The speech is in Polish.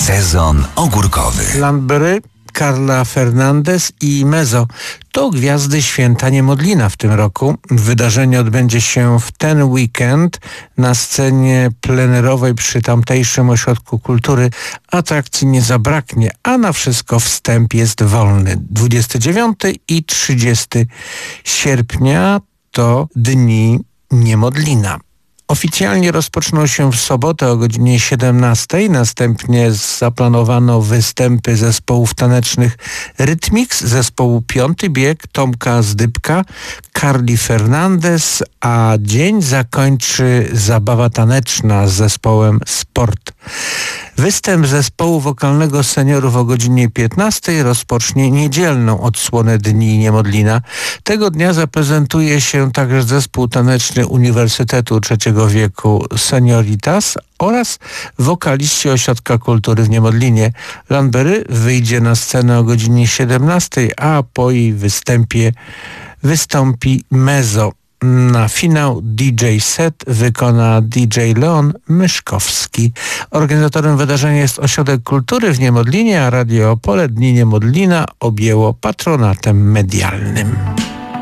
Sezon ogórkowy. Landberry, Carla Fernandez i Mezo to gwiazdy Święta Niemodlina w tym roku. Wydarzenie odbędzie się w ten weekend na scenie plenerowej przy tamtejszym ośrodku kultury. Atrakcji nie zabraknie, a na wszystko wstęp jest wolny. 29 i 30 sierpnia to Dni Niemodlina. Oficjalnie rozpoczną się w sobotę o godzinie 17. Następnie zaplanowano występy zespołów tanecznych Rytmix, zespołu Piąty Bieg, Tomka Zdybka, Carli Fernandez, a dzień zakończy zabawa taneczna z zespołem Sport. Występ zespołu wokalnego seniorów o godzinie 15 rozpocznie niedzielną odsłonę Dni Niemodlina. Tego dnia zaprezentuje się także zespół taneczny Uniwersytetu Trzeciego Wieku Senioritas oraz wokaliści Ośrodka Kultury w Niemodlinie. Landberry wyjdzie na scenę o godzinie 17, a po jej występie wystąpi Mezo. Na finał DJ set wykona DJ Leon Myszkowski. Organizatorem wydarzenia jest Ośrodek Kultury w Niemodlinie, a Radio Opole Dni Niemodlina objęło patronatem medialnym.